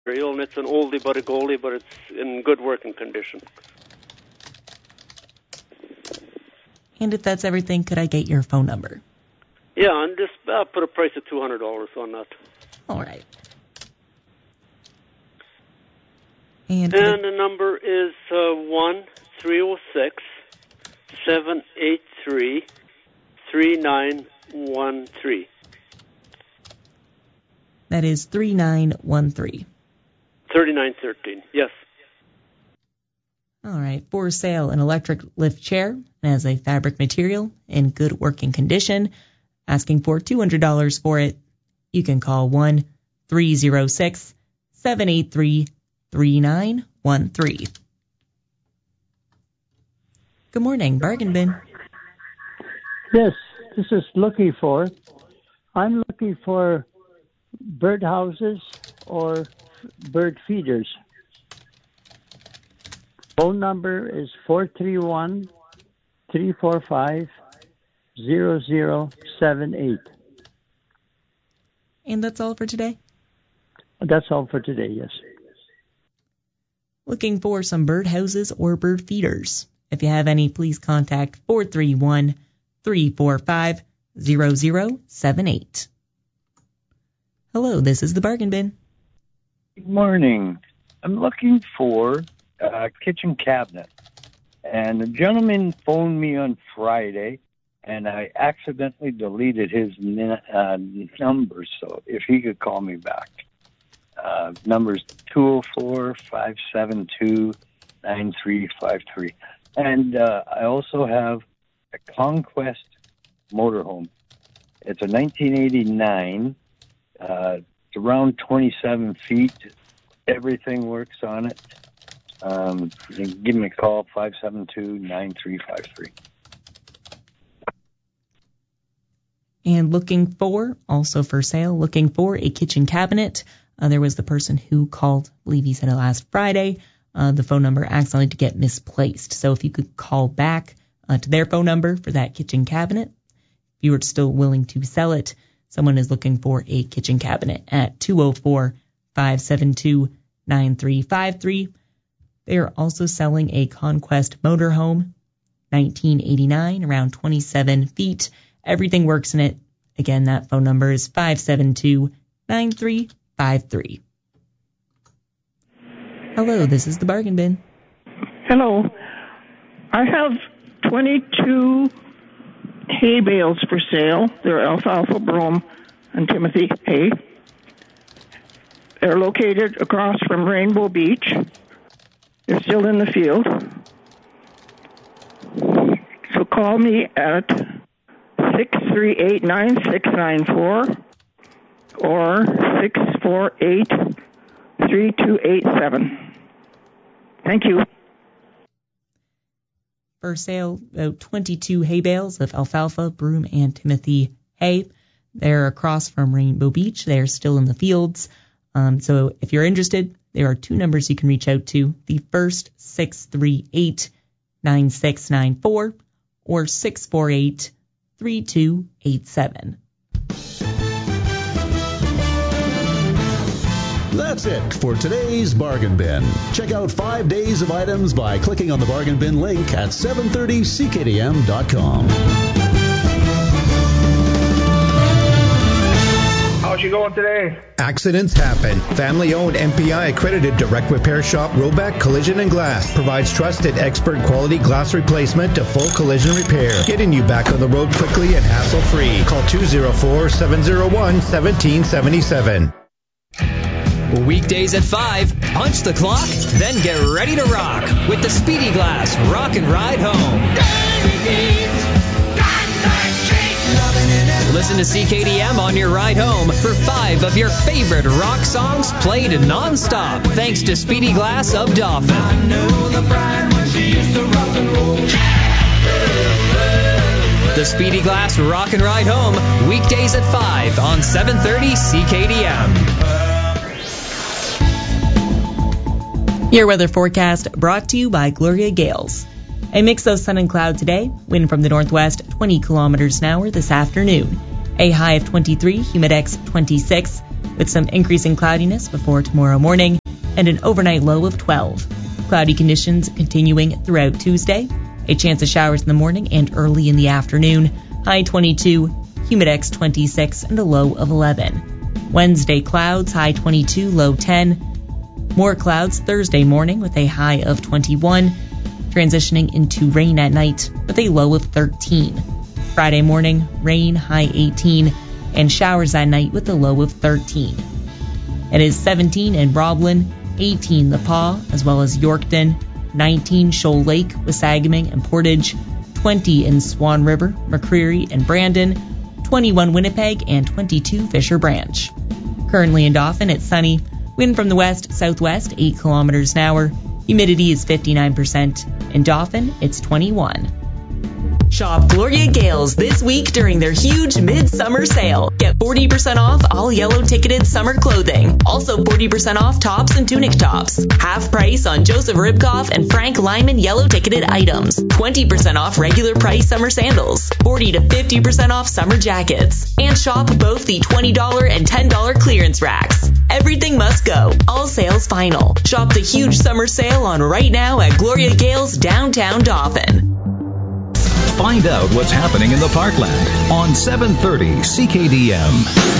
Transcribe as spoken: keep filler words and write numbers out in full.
and it's an oldie but a goldie, but it's in good working condition. And if that's everything, could I get your phone number? Yeah, and just uh, put a price of two hundred dollars on that. All right. And, and the number is uh, one three zero six, seven eight three, three nine one three. That is three nine one three. thirty-nine thirteen, yes. All right. For sale, an electric lift chair as a fabric material in good working condition. Asking for two hundred dollars for it. You can call one three zero six, seven eight three, three nine one three. Good morning, Bargain Bin. Yes, this is looking for. I'm looking for bird houses or bird feeders. Phone number is four three one, three four five, zero zero seven eight. And that's all for today? That's all for today, yes. Looking for some bird houses or bird feeders. If you have any, please contact four three one, three four five, zero zero seven eight. Hello, this is the Bargain Bin. Good morning. I'm looking for a kitchen cabinet. And a gentleman phoned me on Friday, and I accidentally deleted his uh, number, so if he could call me back. Uh, number's two oh four, five seven two, nine three five three. And uh, I also have a Conquest motorhome. It's a nineteen eighty-nine. Uh, it's around twenty-seven feet. Everything works on it. Um, you can give me a call, five seven two, nine three five three. And looking for, also for sale, looking for a kitchen cabinet. Uh, there was the person who called, I believe he said it last Friday. Uh, the phone number accidentally to get misplaced. So if you could call back uh, to their phone number for that kitchen cabinet, if you are still willing to sell it, someone is looking for a kitchen cabinet at two oh four, five seven two, nine three five three. They are also selling a Conquest motorhome, nineteen eighty-nine, around twenty-seven feet. Everything works in it. Again, that phone number is five seven two, nine three five three. Hello, this is the Bargain Bin. Hello. I have twenty-two hay bales for sale. They're alfalfa, brome, and Timothy hay. They're located across from Rainbow Beach. They're still in the field. So call me at six three eight, nine six nine four or six four eight, three two eight seven. Thank you. For sale, about twenty-two hay bales of alfalfa, broom, and Timothy hay. They're across from Rainbow Beach. They're still in the fields. Um, so if you're interested, there are two numbers you can reach out to. The first, six three eight, nine six nine four or six four eight, three two eight seven. That's it for today's Bargain Bin. Check out five days of items by clicking on the Bargain Bin link at seven thirty C K D M dot com. How's you going today? Accidents happen. Family-owned M P I-accredited direct repair shop Roback Collision and Glass provides trusted expert quality glass replacement to full collision repair, getting you back on the road quickly and hassle-free. Call two oh four, seven oh one, one seven seven seven. Weekdays at five, punch the clock, then get ready to rock with the Speedy Glass Rock and Ride Home. Listen to C K D M on your ride home for five of your favorite rock songs played non-stop, thanks to Speedy Glass of Dauphin. I know the bride when she used to rock and roll. The Speedy Glass Rock and Ride Home, weekdays at five on seven thirty C K D M. Your weather forecast brought to you by Gloria Gales. A mix of sun and cloud today. Wind from the northwest, twenty kilometers an hour this afternoon. A high of twenty-three, humidex twenty-six. with some increasing cloudiness before tomorrow morning and an overnight low of twelve. Cloudy conditions continuing throughout Tuesday. A chance of showers in the morning and early in the afternoon. High twenty-two, humidex twenty-six, and a low of eleven. Wednesday clouds, high twenty-two, low ten. More clouds Thursday morning with a high of twenty-one. Transitioning into rain at night with a low of thirteen. Friday morning, rain, high eighteen, and showers at night with a low of thirteen. It is seventeen in Roblin, eighteen The Paw, as well as Yorkton, nineteen Shoal Lake, Wasagaming, and Portage, twenty in Swan River, McCreary, and Brandon, twenty-one Winnipeg, and twenty-two Fisher Branch. Currently in Dauphin, it's sunny. Wind from the west-southwest, eight kilometers an hour. Humidity is fifty-nine percent. In Dauphin, it's twenty-one. Shop Gloria Gales this week during their huge midsummer sale. Get forty percent off all yellow ticketed summer clothing. Also forty percent off tops and tunic tops. Half price on Joseph Ribkoff and Frank Lyman yellow ticketed items. twenty percent off regular price summer sandals. forty to fifty percent off summer jackets. And shop both the twenty dollars and ten dollars clearance racks. Everything must go. All sales final. Shop the huge summer sale on right now at Gloria Gales downtown Dauphin. Find out what's happening in the Parkland on seven thirty C K D M.